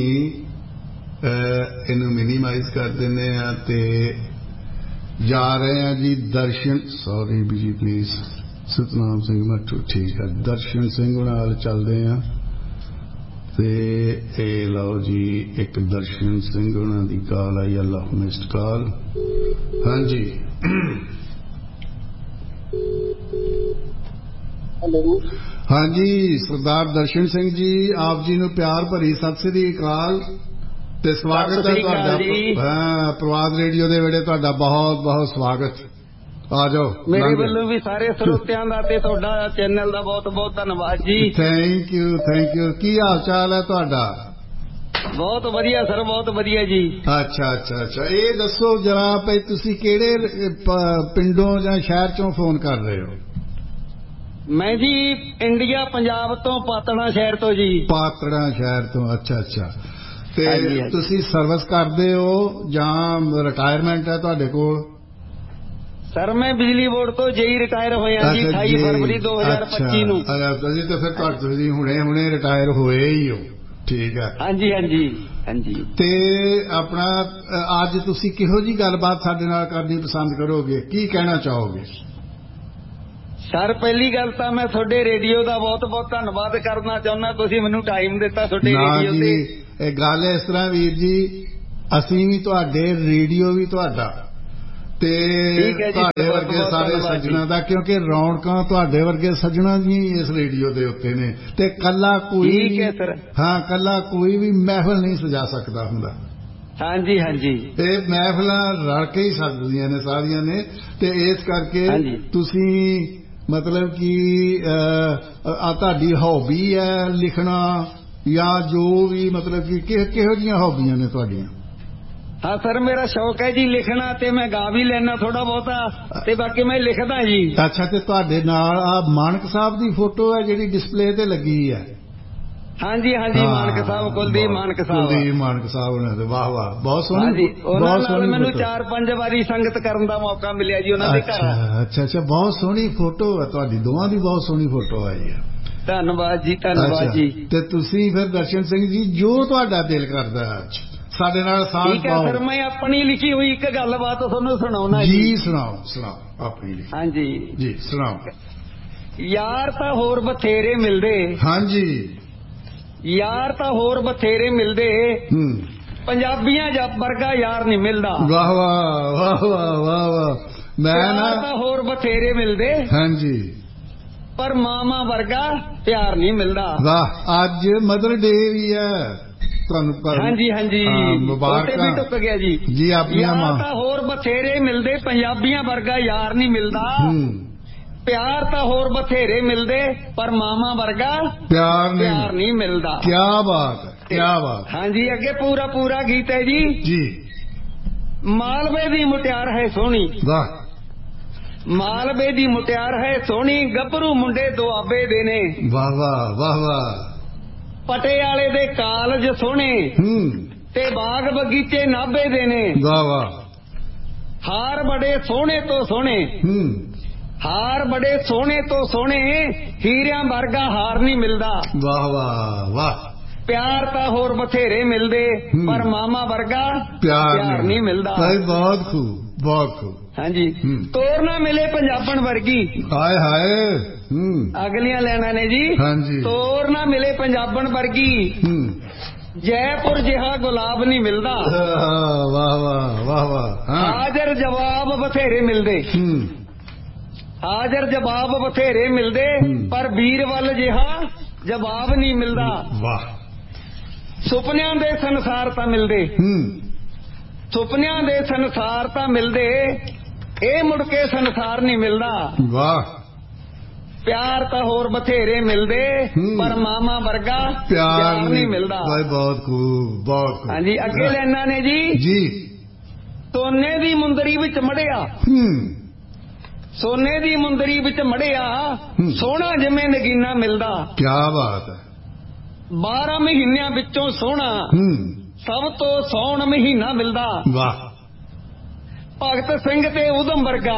ਇਹਨੂੰ ਮਿਨੀਮਾਈਜ਼ ਕਰ ਦਿੰਦੇ ਹਾਂ ਤੇ ਜਾ ਰਹੇ ਹਾਂ ਜੀ ਦਰਸ਼ਨ, ਸੌਰੀ ਜੀ ਪਲੀਜ਼, ਸਤਨਾਮ ਸਿੰਘ ਮੱਠੂ, ਠੀਕ ਹੈ, ਦਰਸ਼ਨ ਸਿੰਘ ਨਾਲ ਚੱਲਦੇ ਹਾਂ। ਤੇ ਇਹ ਲਓ ਜੀ ਇੱਕ ਦਰਸ਼ਨ ਸਿੰਘ ਉਹਨਾਂ ਦੀ ਕਾਲ ਆਈ, ਅੱਲਾਹ ਮਿਸਡ ਕਾਲ। ਹਾਂਜੀ ਹਾਂਜੀ ਸਰਦਾਰ ਦਰਸ਼ਨ ਸਿੰਘ ਜੀ, ਆਪ ਜੀ ਨੂੰ ਪਿਆਰ ਭਰੀ ਸਤਿ ਸ੍ਰੀ ਅਕਾਲ ਤੇ ਸਵਾਗਤ ਹੈ ਤੁਹਾਡਾ। ਹਾਂ, ਪ੍ਰਵਾਦ ਰੇਡੀਓ ਦੇ ਵੇਲੇ ਤੁਹਾਡਾ ਬਹੁਤ ਬਹੁਤ ਸਵਾਗਤ। ਆ ਜਾਓ। ਮੇਰੇ ਵੱਲੋਂ ਵੀ ਸਾਰੇ ਸਰੋਤਿਆਂ ਦਾ ਤੇ ਤੁਹਾਡਾ ਚੈਨਲ ਦਾ ਬਹੁਤ ਬਹੁਤ ਧੰਨਵਾਦ ਜੀ। Thank you thank you. ਕੀ ਹਾਲ ਚਾਲ ਹੈ ਤੁਹਾਡਾ? ਬਹੁਤ ਵਧੀਆ ਸਰ, ਬਹੁਤ ਵਧੀਆ ਜੀ। ਅੱਛਾ ਅੱਛਾ ਅੱਛਾ। ਇਹ ਦੱਸੋ ਜਰਾ ਭਈ ਤੁਸੀਂ ਕਿਹੜੇ ਪਿੰਡੋਂ ਜਾਂ ਸ਼ਹਿਰ ਚੋਂ ਫੋਨ ਕਰ ਰਹੇ ਹੋ? ਮੈਂ ਜੀ ਇੰਡੀਆ ਪੰਜਾਬ ਤੋਂ ਪਾਤੜਾ ਸ਼ਹਿਰ ਤੋਂ ਜੀ। ਪਾਤੜਾ ਸ਼ਹਿਰ ਤੋਂ, ਅੱਛਾ ਅੱਛਾ। ਤੇ ਤੁਸੀਂ ਸਰਵਿਸ ਕਰਦੇ ਹੋ ਜਾਂ ਰਿਟਾਇਰਮੈਂਟ ਹੈ ਤੁਹਾਡੇ ਕੋਲ? ਸਰ ਮੈਂ ਬਿਜਲੀ ਬੋਰਡ ਤੋਂ ਜੇਈ ਰਿਟਾਇਰ ਹੋਇਆ ਜੀ 28 ਫਰਵਰੀ 2025 ਨੂੰ। ਤੁਸੀਂ ਤਾਂ ਫਿਰ ਤੁਸੀਂ ਹੁਣੇ ਰਿਟਾਇਰ ਹੋਏ ਹੀ ਹੋ। ਠੀਕ ਹੈ। ਹਾਂਜੀ ਹਾਂਜੀ ਹਾਂਜੀ। ਤੇ ਆਪਣਾ ਅੱਜ ਤੁਸੀਂ ਕਿਹੋ ਜੀ ਗੱਲਬਾਤ ਸਾਡੇ ਨਾਲ ਕਰਨੀ ਪਸੰਦ ਕਰੋਗੇ? ਕੀ ਕਹਿਣਾ ਚਾਹੋਗੇ? ਸਰ ਪਹਿਲੀ ਗੱਲ ਤਾਂ ਮੈਂ ਤੁਹਾਡੇ ਰੇਡੀਓ ਦਾ ਬਹੁਤ ਬਹੁਤ ਧੰਨਵਾਦ ਕਰਨਾ ਚਾਹੁੰਦਾ, ਤੁਸੀਂ ਮੈਨੂੰ ਟਾਈਮ ਦਿੱਤਾ ਤੁਹਾਡੇ ਰੇਡੀਓ ਤੇ। ਇਹ ਗੱਲ ਇਸ ਤਰ੍ਹਾਂ ਵੀਰ ਜੀ, ਅਸੀਂ ਵੀ ਤੁਹਾਡੇ, ਰੇਡੀਓ ਵੀ ਤੁਹਾਡਾ ਤੇ ਤੁਹਾਡੇ ਵਰਗੇ ਸਾਰੇ ਸੱਜਣਾ ਦਾ, ਕਿਉਂਕਿ ਰੌਣਕਾਂ ਤੁਹਾਡੇ ਵਰਗੇ ਸੱਜਣਾ ਵੀ ਇਸ ਰੇਡੀਓ ਦੇ ਉੱਤੇ ਨੇ। ਤੇ ਕੱਲਾ ਕੋਈ, ਹਾਂ ਕੱਲਾ ਕੋਈ ਵੀ ਮਹਿਫਲ ਨਹੀਂ ਸਜਾ ਸਕਦਾ ਹੁੰਦਾ। ਹਾਂਜੀ ਹਾਂਜੀ। ਇਹ ਮਹਿਫਲਾਂ ਰਲ ਕੇ ਹੀ ਸਜਦੀਆਂ ਨੇ ਸਾਰੀਆਂ ਨੇ। ਤੇ ਇਸ ਕਰਕੇ ਤੁਸੀਂ ਮਤਲਬ ਕਿ ਤੁਹਾਡੀ ਹੌਬੀ ਹੈ ਲਿਖਣਾ ਜਾਂ ਜੋ ਵੀ, ਮਤਲਬ ਕਿ ਕਿਹੋ ਜਿਹੀਆਂ ਹੌਬੀਆਂ ਨੇ ਤੁਹਾਡੀਆਂ? ਹਾਂ ਸਰ ਮੇਰਾ ਸ਼ੌਕ ਹੈ ਜੀ ਲਿਖਣਾ, ਤੇ ਮੈਂ ਗਾ ਵੀ ਲੈਣਾ ਥੋੜਾ ਬਹੁਤਾ, ਤੇ ਬਾਕੀ ਮੈਂ ਲਿਖਦਾ ਜੀ। ਅੱਛਾ। ਤੇ ਤੁਹਾਡੇ ਨਾਲ ਆ ਮਾਨਕ ਸਾਹਿਬ ਦੀ ਫੋਟੋ ਹੈ ਜਿਹੜੀ ਡਿਸਪਲੇ ਤੇ ਲੱਗੀ ਹੈ? ਹਾਂਜੀ ਹਾਂਜੀ ਮਾਨਕ ਸਾਹਿਬ, ਕੁਲਦੀਪ ਮਾਨਕ ਸਾਹਿਬ। ਕੁਲਦੀਪ ਮਾਨਕ ਸਾਹਿਬ ਨੇ, ਵਾਹ ਵਾਹ, ਬਹੁਤ ਸੋਹਣੀ। ਉਹਨਾਂ ਨਾਲ ਮੈਨੂੰ 4-5 ਵਾਰੀ ਸੰਗਤ ਕਰਨ ਦਾ ਮੌਕਾ ਮਿਲਿਆ ਜੀ ਉਹਨਾਂ ਦੇ ਘਰ। ਅੱਛਾ ਅੱਛਾ। ਬਹੁਤ ਸੋਹਣੀ ਫੋਟੋ ਹੈ ਤੁਹਾਡੀ, ਦੋਵਾਂ ਦੀ ਬਹੁਤ ਸੋਹਣੀ ਫੋਟੋ ਆਈ ਹੈ। ਧੰਨਵਾਦ ਜੀ ਧੰਨਵਾਦ ਜੀ। ਤੇ ਤੁਸੀਂ ਫਿਰ ਦਰਸ਼ਨ ਸਿੰਘ ਜੀ ਜੋ ਤੁਹਾਡਾ ਦਿਲ ਕਰਦਾ ਅੱਜ ਸਾਡੇ ਨਾਲ ਸਾਂਝ ਠੀਕ ਹੈ ਸਰ, ਮੈਂ ਆਪਣੀ ਲਿਖੀ ਹੋਈ ਇੱਕ ਗੱਲਬਾਤ ਤੁਹਾਨੂੰ ਸੁਣਾਉਣਾ ਜੀ। ਸੁਣਾਓ ਸੁਣਾਓ ਆਪਣੀ ਲਿਖੀ। ਹਾਂਜੀ ਜੀ ਸੁਣਾਓ। ਯਾਰ ਤਾਂ ਹੋਰ ਬਥੇਰੇ ਮਿਲਦੇ। ਹਾਂਜੀ। ਯਾਰ ਤਾਂ ਹੋਰ ਬਥੇਰੇ ਮਿਲਦੇ, ਪੰਜਾਬੀਆਂ ਜੱਟ ਵਰਗਾ ਯਾਰ ਨਹੀਂ ਮਿਲਦਾ। ਵਾਹ ਵਾਹ ਵਾਹ ਵਾਹ ਵਾਹ ਵਾਹ। ਮੈਂ ਨਾ ਤਾਂ ਹੋਰ ਬਥੇਰੇ ਮਿਲਦੇ। ਹਾਂਜੀ। ਪਰ ਮਾਮਾ ਵਰਗਾ ਪਿਆਰ ਨਹੀਂ ਮਿਲਦਾ। ਵਾਹ। ਅੱਜ ਮਦਰ ਡੇ ਵੀ ਹੈ ਤੁਹਾਨੂੰ। ਹਾਂਜੀ ਹਾਂਜੀ ਮੁਬਾਰਕਾਂ। ਵੀ ਟੁੱਕ ਗਿਆ ਜੀ। ਜੀ ਆਪਣੀਆਂ ਮਾਂ ਤਾਂ ਹੋਰ ਬਥੇਰੇ ਮਿਲਦੇ, ਪੰਜਾਬੀਆਂ ਵਰਗਾ ਯਾਰ ਨਹੀਂ ਮਿਲਦਾ। ਪਿਆਰ ਤਾਂ ਹੋਰ ਬਥੇਰੇ ਮਿਲਦੇ, ਪਰ ਮਾਮਾ ਵਰਗਾ ਪਿਆਰ ਨਹੀਂ ਮਿਲਦਾ। ਕੀ ਬਾਤ ਹੈ, ਕੀ ਬਾਤ। ਹਾਂਜੀ ਅੱਗੇ ਪੂਰਾ ਪੂਰਾ ਗੀਤ ਹੈ ਜੀ। ਜੀ। ਮਾਲਵੇ ਦੀ ਮੁਟਿਆਰ ਹੈ ਸੋਹਣੀ। ਵਾਹ। ਮਾਲਵੇ ਦੀ ਮੁਟਿਆਰ ਹੈ ਸੋਹਣੀ, ਗੱਭਰੂ ਮੁੰਡੇ ਦੁਆਬੇ ਦੇ ਨੇ। ਵਾਹ ਵਾਹ ਵਾਹ ਵਾਹ। ਪਟਿਆਲੇ ਦੇ ਕਾਲਜ ਸੋਹਣੇ, ਤੇ ਬਾਗ ਬਗੀਚੇ ਨਾਭੇ ਦੇ ਨੇ। ਵਾਹ ਵਾਹ। ਹਾਰ ਬੜੇ ਸੋਹਣੇ ਤੋਂ ਸੋਹਣੇ, ਹਾਰ ਬੜੇ ਸੋਹਣੇ ਤੋਂ ਸੋਹਣੇ, ਹੀਰਿਆਂ ਵਰਗਾ ਹਾਰ ਨਹੀਂ ਮਿਲਦਾ। ਵਾਹ ਵਾਹ ਵਾਹ। ਪਿਆਰ ਤਾਂ ਹੋਰ ਬਥੇਰੇ ਮਿਲਦੇ, ਪਰ ਮਾਮਾ ਵਰਗਾ ਪਿਆਰ ਨਹੀਂ ਮਿਲਦਾ। ਬਹੁਤ ਖੂਬ ਬਹੁਤ ਖੂਬ। ਹਾਂਜੀ। ਤੋਰ ਨਾ ਮਿਲੇ ਪੰਜਾਬਣ ਵਰਗੀ। ਹਾਏ ਹਾਏ। ਅਗਲੀਆਂ ਲੈਣਾ ਨੇ ਜੀ। ਹਾਂਜੀ। ਤੋਰ ਨਾ ਮਿਲੇ ਪੰਜਾਬਣ ਵਰਗੀ, ਜੈਪੁਰ ਜਿਹਾ ਗੁਲਾਬ ਨਹੀਂ ਮਿਲਦਾ। ਵਾਹ ਵਾਹ ਵਾਹ ਵਾਹ। ਹਾਜ਼ਰ ਜਵਾਬ ਬਥੇਰੇ ਮਿਲਦੇ, ਹਾਜ਼ਰ ਜਵਾਬ ਬਥੇਰੇ ਮਿਲਦੇ, ਪਰ ਵੀਰਵਲ ਜਿਹਾ ਜਵਾਬ ਨਹੀਂ ਮਿਲਦਾ। ਵਾਹ। ਸੁਪਨਿਆਂ ਦੇ ਸੰਸਾਰ ਤਾਂ ਮਿਲਦੇ, ਸੁਪਨਿਆਂ ਦੇ ਸੰਸਾਰ ਤਾਂ ਮਿਲਦੇ, ਇਹ ਮੁੜ ਕੇ ਸੰਸਾਰ ਨਹੀਂ ਮਿਲਦਾ। ਵਾਹ। ਪਿਆਰ ਤਾਂ ਹੋਰ ਬਥੇਰੇ ਮਿਲਦੇ, ਪਰ ਮਾਮਾ ਵਰਗਾ ਪਿਆਰ ਨਹੀਂ ਮਿਲਦਾ। ਬਹੁਤ ਖੂਬ ਬਹੁਤ ਖੂਬ। ਹਾਂਜੀ ਅੱਗੇ ਲੈਣਾ ਨੇ ਜੀ। ਜੀ। ਸੋਨੇ ਦੀ ਮੁੰਦਰੀ ਵਿੱਚ ਮੜਿਆ, ਸੋਨੇ ਦੀ ਮੁੰਦਰੀ ਵਿੱਚ ਮੜਿਆ, ਸੋਹਣਾ ਜਿਵੇਂ ਨਗੀਨਾ ਮਿਲਦਾ। ਕੀ ਬਾਤ ਹੈ। 12 ਮਹੀਨਿਆਂ ਵਿੱਚੋਂ ਸੋਹਣਾ ਸਭ ਤੋਂ ਸੌਣ ਮਹੀਨਾ ਮਿਲਦਾ। ਵਾਹ। ਭਗਤ ਸਿੰਘ ਤੇ ਊਧਮ ਵਰਗਾ,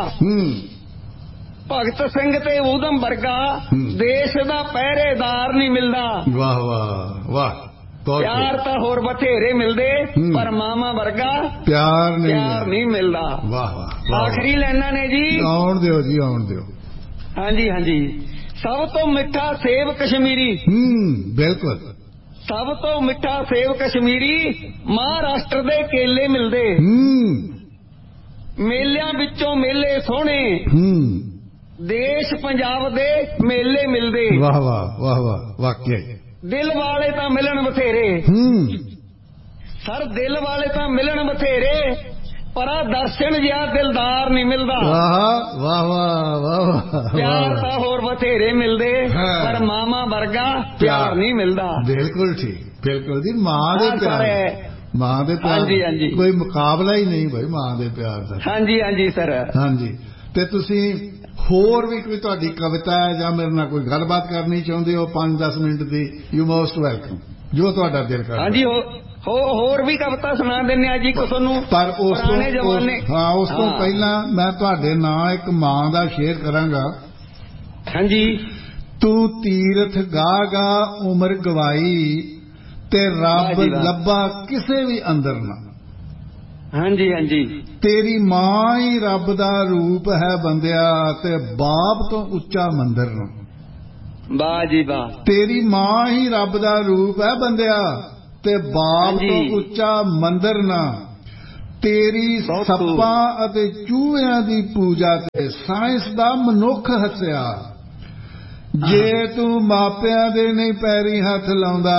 ਭਗਤ ਸਿੰਘ ਤੇ ਊਧਮ ਵਰਗਾ ਦੇਸ਼ ਦਾ ਪਹਿਰੇਦਾਰ ਨਹੀਂ ਮਿਲਦਾ। ਵਾਹ ਵਾਹ ਵਾਹ। ਪਿਆਰ ਤਾਂ ਹੋਰ ਬਥੇਰੇ ਮਿਲਦੇ, ਪਰ ਮਾਮਾ ਵਰਗਾ ਪਿਆਰ ਨਹੀਂ ਮਿਲਦਾ। ਵਾਹ ਵਾਹ। ਆਖਰੀ ਲੈਣਾ ਨੇ ਜੀ। ਆਉਣ ਦਿਓ ਜੀ ਆਉਣ ਦਿਓ। ਹਾਂਜੀ ਹਾਂਜੀ। ਸਭ ਤੋਂ ਮਿੱਠਾ ਸੇਬ ਕਸ਼ਮੀਰੀ। ਬਿਲਕੁਲ। ਸਭ ਤੋਂ ਮਿੱਠਾ ਸੇਬ ਕਸ਼ਮੀਰੀ, ਮਹਾਰਾਸ਼ਟਰ ਦੇ ਕੇਲੇ ਮਿਲਦੇ। ਮੇਲਿਆਂ ਵਿੱਚੋਂ ਮੇਲੇ ਸੋਹਣੇ ਦੇਸ਼ ਪੰਜਾਬ ਦੇ ਮੇਲੇ ਮਿਲਦੇ। ਵਾਹ ਵਾਹ ਵਾਹ ਵਾਹ, ਵਾਕਿਆ ਦਿਲ ਵਾਲੇ ਤਾਂ ਮਿਲਣ ਬਥੇਰੇ ਸਰ, ਦਿਲ ਵਾਲੇ ਤਾਂ ਮਿਲਣ ਬਥੇਰੇ, ਪਰ ਦਰਸ਼ਨ ਜਿਹਾ ਦਿਲਦਾਰ ਨਹੀਂ ਮਿਲਦਾ। ਵਾਹ ਵਾਹ ਵਾਹ ਵਾਹ, ਪਿਆਰ ਤਾਂ ਹੋਰ ਬਥੇਰੇ ਮਿਲਦੇ, ਪਰ ਮਾਮਾ ਵਰਗਾ ਪਿਆਰ ਨਹੀਂ ਮਿਲਦਾ। ਬਿਲਕੁਲ ਠੀਕ, ਬਿਲਕੁਲ ਜੀ। ਮਾਂ ਦੇ ਪਿਆਰ, ਮਾਂ ਦੇ ਪਿਆਰ, ਹਾਂਜੀ ਹਾਂਜੀ, ਕੋਈ ਮੁਕਾਬਲਾ ਹੀ ਨਹੀਂ ਭਾਈ ਮਾਂ ਦੇ ਪਿਆਰ ਦਾ। ਹਾਂਜੀ ਹਾਂਜੀ ਸਰ। ਹਾਂਜੀ, ਤੇ ਤੁਸੀਂ ਹੋਰ ਵੀ ਕੋਈ ਤੁਹਾਡੀ ਕਵਿਤਾ ਹੈ ਜਾਂ ਮੇਰੇ ਨਾਲ ਕੋਈ ਗੱਲਬਾਤ ਕਰਨੀ ਚਾਹੁੰਦੇ ਹੋ 5-10 minute the, you most welcome, ਜੋ ਤੁਹਾਡਾ ਦਿਲ ਕਰਦਾ। ਹਾਂਜੀ, ਹੋਰ ਵੀ ਕਵਿਤਾ ਸੁਣਾ ਦਿੰਦੇ ਆ ਜੀ ਤੁਹਾਨੂੰ, ਪਰ ਉਸ ਪੁਰਾਣੇ ਜ਼ਮਾਨੇ। ਹਾਂ, ਉਸ ਤੋਂ ਪਹਿਲਾਂ ਮੈਂ ਤੁਹਾਡੇ ਨਾਂ ਇੱਕ ਮਾਂ ਦਾ ਸ਼ੇਰ ਕਰਾਂਗਾ। ਹਾਂਜੀ। ਤੂੰ ਤੀਰਥ ਗਾ ਉਮਰ ਗਵਾਈ, ਤੇ ਰੱਬ ਲੱਭਾ ਕਿਸੇ ਵੀ ਅੰਦਰ ਨਾ। ਹਾਂਜੀ ਹਾਂਜੀ। ਤੇਰੀ ਮਾਂ ਹੀ ਰੱਬ ਦਾ ਰੂਪ ਹੈ ਬੰਦਿਆ, ਤੇ ਬਾਪ ਤੋਂ ਉੱਚਾ ਮੰਦਰ ਨਾ। ਵਾਹ ਜੀ ਵਾਹ। ਤੇਰੀ ਮਾਂ ਹੀ ਰੱਬ ਦਾ ਰੂਪ ਹੈ ਬੰਦਿਆ, ਤੇ ਬਾਪ ਤੋਂ ਉੱਚਾ ਮੰਦਰ ਨਾ। ਤੇਰੀ ਸੱਪਾਂ ਅਤੇ ਚੂਹਿਆਂ ਦੀ ਪੂਜਾ ਤੇ ਸਾਇੰਸ ਦਾ ਮਨੁੱਖ ਹੱਸਿਆ। ਜੇ ਤੂੰ ਮਾਪਿਆਂ ਦੇ ਨਹੀਂ ਪੈਰੀ ਹੱਥ ਲਾਉਂਦਾ,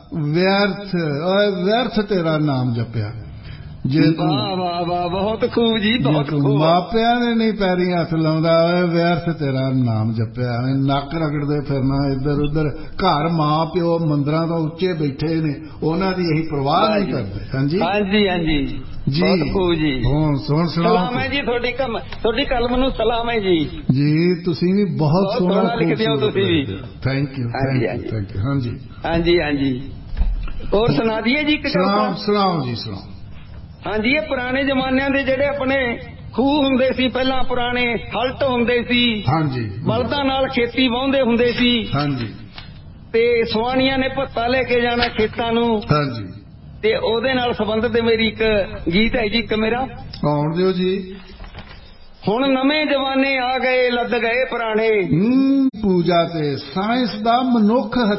ਵਿਅਰਥ ਤੇਰਾ ਨਾਮ ਜਪਿਆ। ਜੇ ਵਾਹ ਵਾਹ ਵਾਹ, ਬਹੁਤ ਖੂਬ ਜੀ, ਬਹੁਤ ਖੂਬ। ਮਾਪਿਆਂ ਨੇ ਨਹੀਂ ਪੈਰੀ ਹੱਥ ਲਾਉਂਦਾ, ਵਿਅਰਥ ਤੇਰਾ ਨਾਮ ਜਪਿਆ। ਨੱਕ ਰਗੜਦੇ ਫਿਰਨਾ ਇੱਧਰ ਉੱਧਰ, ਘਰ ਮਾਂ ਪਿਓ ਮੰਦਰਾਂ ਤੋਂ ਉੱਚੇ ਬੈਠੇ ਨੇ, ਉਹਨਾਂ ਦੀ ਇਹੀ ਪਰਵਾਹ ਨਹੀਂ ਕਰਦੇ। ਹਾਂਜੀ ਹਾਂਜੀ ਹਾਂਜੀ ਜੀ, ਬਹੁਤ ਖੂਬ ਜੀ। ਹੁਣ ਸੁਣ ਸਲਾਮ ਹੈ ਜੀ, ਤੁਹਾਡੀ ਕਲਮ ਨੂੰ ਸਲਾਮ ਹੈ ਜੀ। ਜੀ, ਤੁਸੀਂ ਵੀ ਬਹੁਤ ਸੋਹਣਾ ਲਿਖਦੇ ਹੋ, ਤੁਸੀਂ ਵੀ। Thank you thank you. ਹਾਂਜੀ ਹਾਂਜੀ ਹਾਂਜੀ। ਹੋਰ ਸੁਣਾ ਦਈਏ ਜੀ? ਸੁਣਾਓ ਜੀ, ਸੁਣਾਓ। ਹਾਂਜੀ, ਇਹ ਪੁਰਾਣੇ ਜ਼ਮਾਨਿਆਂ ਦੇ ਜਿਹੜੇ ਆਪਣੇ ਖੂਹ ਹੁੰਦੇ ਸੀ, ਪਹਿਲਾਂ ਪੁਰਾਣੇ ਹਲਟ ਹੁੰਦੇ ਸੀ। ਹਾਂਜੀ। ਬਲਦਾਂ ਨਾਲ ਖੇਤੀ ਵਾਹੁੰਦੇ ਹੁੰਦੇ ਸੀ। ਹਾਂਜੀ। ਤੇ ਸਵਾਣੀਆਂ ਨੇ ਭੱਤਾ ਲੈ ਕੇ ਜਾਣਾ ਖੇਤਾਂ ਨੂੰ। ਹਾਂਜੀ। ਤੇ ਉਹਦੇ ਨਾਲ ਸੰਬੰਧਿਤ ਮੇਰੀ ਇੱਕ ਗੀਤ ਹੈ ਜੀ, ਇੱਕ ਮੇਰਾ। ਆਉਣ ਦਿਓ ਜੀ। ਹੁਣ ਨਵੇਂ ਜਮਾਨੇ ਆ ਗਏ, ਲੱਦ ਗਏ ਪੁਰਾਣੇ। ਪੂਜਾ ਤੇ ਸਾਇੰਸ ਦਾ ਮਨੁੱਖ